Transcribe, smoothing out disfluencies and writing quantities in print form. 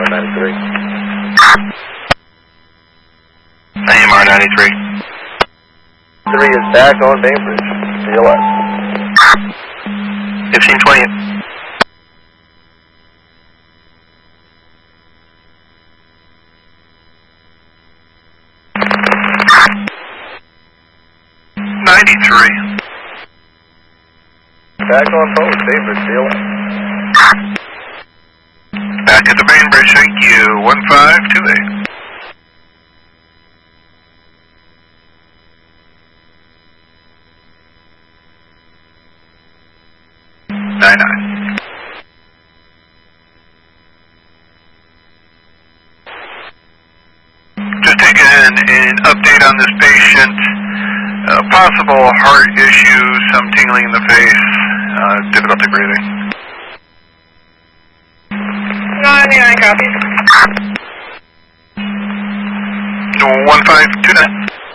93. AMR 93. 3 is back on Bainbridge. CLS. 1520. Back on boat, Bainbridge, CLS. Back at the Bainbridge, thank you. 1528. 99. Just taking an update on this patient. Possible heart issues, some tingling in the face, difficulty breathing. 99 copies. 1529.